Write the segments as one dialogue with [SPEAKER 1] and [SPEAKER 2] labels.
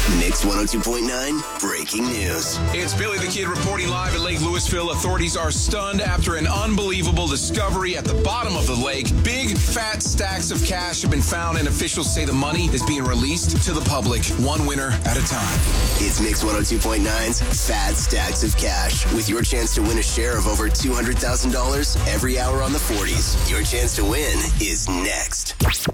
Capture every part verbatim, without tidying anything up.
[SPEAKER 1] Mix one oh two point nine, breaking news.
[SPEAKER 2] It's Billy the Kid reporting live at Lake Louisville. Authorities are stunned after an unbelievable discovery at the bottom of the lake. Big, fat stacks of cash have been found, and officials say the money is being released to the public, one winner at a time.
[SPEAKER 1] It's Mix one oh two point nine's Fat Stacks of Cash, with your chance to win a share of over two hundred thousand dollars every hour on the forties. Your chance to win is next.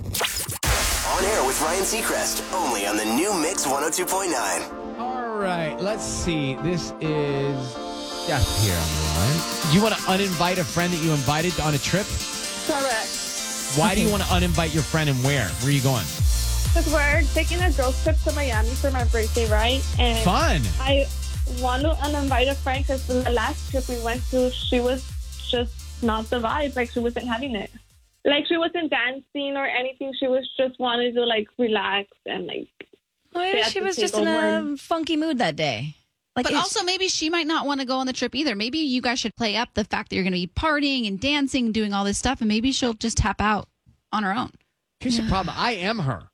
[SPEAKER 1] On air with Ryan Seacrest, only on the new Mix one oh two point nine.
[SPEAKER 3] All right, let's see. This is Steph here on the line. You want to uninvite a friend that you invited on a trip?
[SPEAKER 4] Correct.
[SPEAKER 3] Why do you want to uninvite your friend and where? Where are you going?
[SPEAKER 4] Because we're taking a girls trip to Miami for my birthday, right? And
[SPEAKER 3] Fun.
[SPEAKER 4] I want to uninvite a friend because the last trip we went to, she was just not the vibe. Like, she wasn't having it. Like, she wasn't dancing or anything. She was just wanted to, like, relax and, like...
[SPEAKER 5] Well, yeah, she was just in a funky mood that day.
[SPEAKER 6] Like, but also, maybe she might not want to go on the trip either. Maybe you guys should play up the fact that you're going to be partying and dancing, doing all this stuff, and maybe she'll just tap out on her own.
[SPEAKER 3] Here's
[SPEAKER 6] yeah.
[SPEAKER 3] the problem. I am her.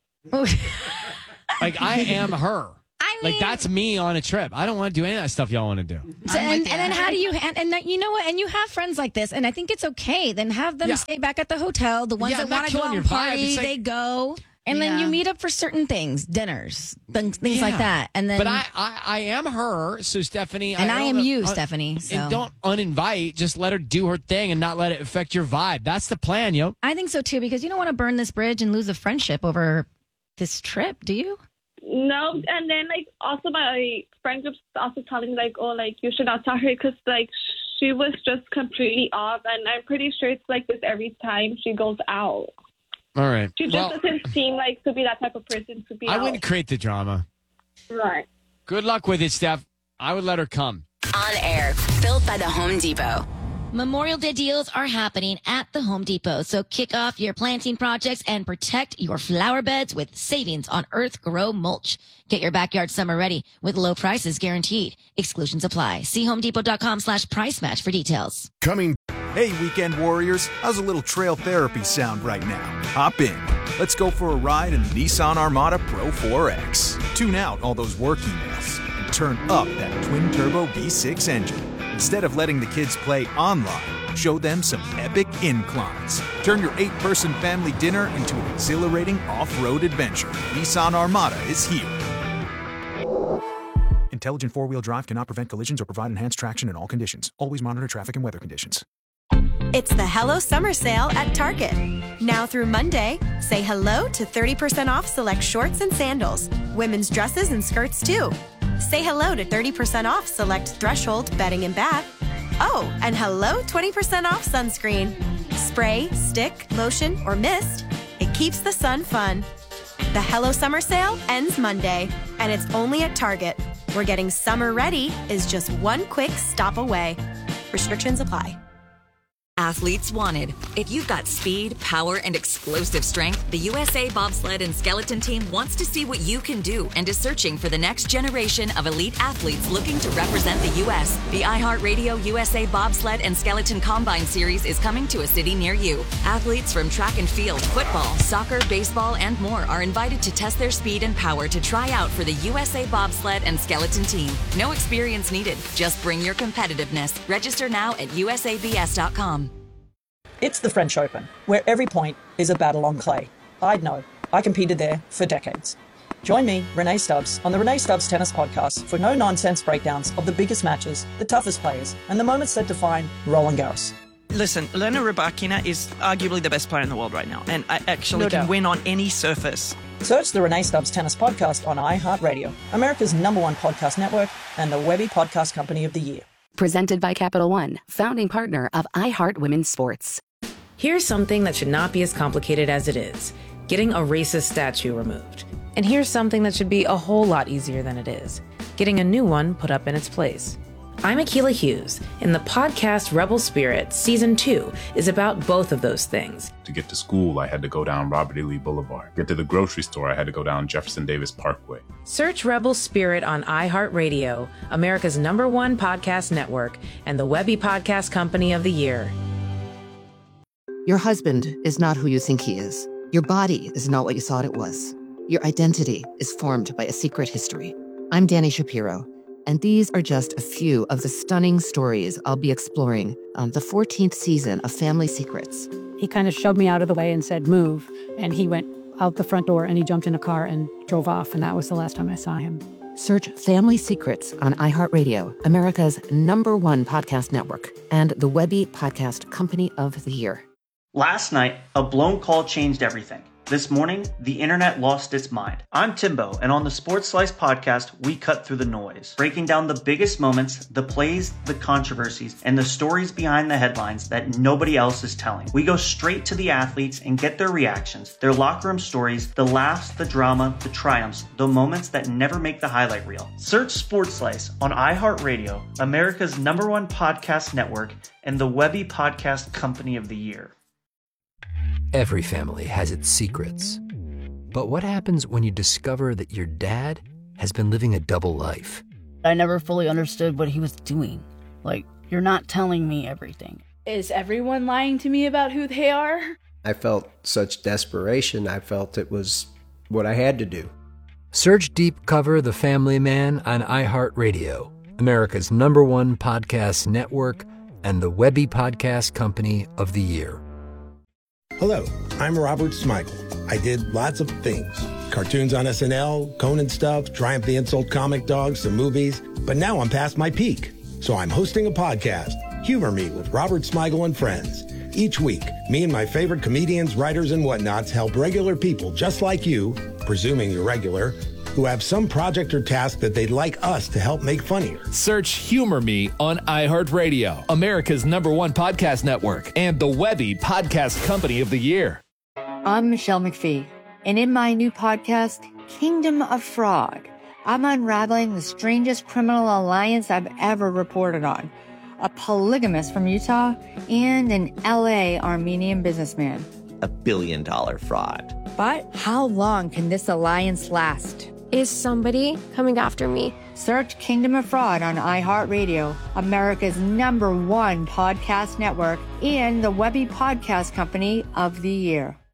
[SPEAKER 3] Like, I am her.
[SPEAKER 5] I mean,
[SPEAKER 3] like, that's me on a trip. I don't want to do any of that stuff y'all want to do.
[SPEAKER 5] So, and, and then how do you, and, and then, you know what, and you have friends like this, and I think it's okay. Then have them
[SPEAKER 3] yeah.
[SPEAKER 5] stay back at the hotel. The ones
[SPEAKER 3] yeah,
[SPEAKER 5] that want to go out and party, like, they go. And
[SPEAKER 6] yeah.
[SPEAKER 5] then you meet up for certain things, dinners, things, things
[SPEAKER 3] yeah.
[SPEAKER 5] like that. And then,
[SPEAKER 3] But I, I, I am her, so Stephanie.
[SPEAKER 5] And I, I am you,
[SPEAKER 3] un-
[SPEAKER 5] Stephanie. So.
[SPEAKER 3] And don't uninvite. Just let her do her thing and not let it affect your vibe. That's the plan, yo.
[SPEAKER 5] I think so, too, because you don't want to burn this bridge and lose a friendship over this trip, do you?
[SPEAKER 4] No, and then, like, also my friend group's also telling me, like, oh, like, you should not tell her because, like, she was just completely off, and I'm pretty sure it's like this every time she goes out.
[SPEAKER 3] All right.
[SPEAKER 4] She just
[SPEAKER 3] well,
[SPEAKER 4] doesn't seem like to be that type of person to be
[SPEAKER 3] I
[SPEAKER 4] out.
[SPEAKER 3] wouldn't create the drama.
[SPEAKER 4] Right.
[SPEAKER 3] Good luck with it, Steph. I would let her come.
[SPEAKER 7] On air, built by the Home Depot.
[SPEAKER 8] Memorial Day deals are happening at the Home Depot, so kick off your planting projects and protect your flower beds with savings on Earth Grow mulch. Get your backyard summer ready with low prices guaranteed. Exclusions apply. See homedepot.com slash price match for details.
[SPEAKER 9] Coming. Hey, weekend warriors, how's a little trail therapy sound right now? Hop in. Let's go for a ride in the Nissan Armada Pro four X. Tune out all those work emails and turn up that twin-turbo V six engine. Instead of letting the kids play online, show them some epic inclines. Turn your eight-person family dinner into an exhilarating off-road adventure. Nissan Armada is here. Intelligent four-wheel drive cannot prevent collisions or provide enhanced traction in all conditions. Always monitor traffic and weather conditions.
[SPEAKER 10] It's the Hello Summer Sale at Target. Now through Monday, say hello to thirty percent off select shorts and sandals. Women's dresses and skirts, too. Say hello to thirty percent off select Threshold bedding and bath. Oh, and hello twenty percent off sunscreen. Spray, stick, lotion, or mist. It keeps the sun fun. The Hello Summer Sale ends Monday, and it's only at Target, where getting summer ready is just one quick stop away. Restrictions apply.
[SPEAKER 7] Athletes wanted. If you've got speed, power, and explosive strength, the U S A Bobsled and Skeleton Team wants to see what you can do and is searching for the next generation of elite athletes looking to represent the U S The iHeartRadio U S A Bobsled and Skeleton Combine Series is coming to a city near you. Athletes from track and field, football, soccer, baseball, and more are invited to test their speed and power to try out for the U S A Bobsled and Skeleton Team. No experience needed. Just bring your competitiveness. Register now at U S A B S dot com.
[SPEAKER 11] It's the French Open, where every point is a battle on clay. I'd know. I competed there for decades. Join me, Renee Stubbs, on the Renee Stubbs Tennis Podcast for no-nonsense breakdowns of the biggest matches, the toughest players, and the moments that define Roland Garros.
[SPEAKER 12] Listen, Elena Rybakina is arguably the best player in the world right now, and I actually
[SPEAKER 11] No
[SPEAKER 12] can
[SPEAKER 11] doubt.
[SPEAKER 12] win on any surface.
[SPEAKER 11] Search the Renee Stubbs Tennis Podcast on iHeartRadio, America's number one podcast network, and the Webby Podcast Company of the Year.
[SPEAKER 13] Presented by Capital One, founding partner of iHeart Women's Sports.
[SPEAKER 14] Here's something that should not be as complicated as it is: getting a racist statue removed. And here's something that should be a whole lot easier than it is: getting a new one put up in its place. I'm Akilah Hughes, and the podcast Rebel Spirit Season two is about both of those things.
[SPEAKER 15] To get to school, I had to go down Robert E. Lee Boulevard. Get to the grocery store, I had to go down Jefferson Davis Parkway.
[SPEAKER 14] Search Rebel Spirit on iHeartRadio, America's number one podcast network, and the Webby Podcast Company of the Year.
[SPEAKER 16] Your husband is not who you think he is. Your body is not what you thought it was. your identity is formed by a secret history. I'm Danny Shapiro, and these are just a few of the stunning stories I'll be exploring on the fourteenth season of Family Secrets.
[SPEAKER 17] He kind of shoved me out of the way and said, move. And he went out the front door and he jumped in a car and drove off. And that was the last time I saw him.
[SPEAKER 16] Search Family Secrets on iHeartRadio, America's number one podcast network, and the Webby Podcast Company of the Year.
[SPEAKER 18] Last night, a blown call changed everything. This morning, the internet lost its mind. I'm Timbo, and on the Sports Slice podcast, we cut through the noise, breaking down the biggest moments, the plays, the controversies, and the stories behind the headlines that nobody else is telling. We go straight to the athletes and get their reactions, their locker room stories, the laughs, the drama, the triumphs, the moments that never make the highlight reel. Search Sports Slice on iHeartRadio, America's number one podcast network, and the Webby Podcast Company of the Year.
[SPEAKER 19] Every family has its secrets. But what happens when you discover that your dad has been living a double life?
[SPEAKER 20] I never fully understood what he was doing. Like, you're not telling me everything.
[SPEAKER 21] Is everyone lying to me about who they are?
[SPEAKER 22] I felt such desperation. I felt it was what I had to do.
[SPEAKER 19] Search Deep Cover The Family Man on iHeartRadio, America's number one podcast network, and the Webby Podcast Company of the Year.
[SPEAKER 23] Hello, I'm Robert Smigel. I did lots of things. Cartoons on S N L, Conan stuff, Triumph the Insult Comic Dogs, some movies. But now I'm past my peak. So I'm hosting a podcast, Humor Me with Robert Smigel and Friends. Each week, me and my favorite comedians, writers, and whatnots help regular people just like you, presuming you're regular, who have some project or task that they'd like us to help make funnier.
[SPEAKER 24] Search Humor Me on iHeartRadio, America's number one podcast network, and the Webby Podcast Company of the Year.
[SPEAKER 25] I'm Michelle McPhee, and in my new podcast, Kingdom of Fraud, I'm unraveling the strangest criminal alliance I've ever reported on. A polygamist from Utah and an L A Armenian businessman.
[SPEAKER 26] A billion dollar fraud.
[SPEAKER 25] But how long can this alliance last?
[SPEAKER 27] Is somebody coming after me?
[SPEAKER 25] Search Kingdom of Fraud on iHeartRadio, America's number one podcast network, and the Webby Podcast Company of the Year.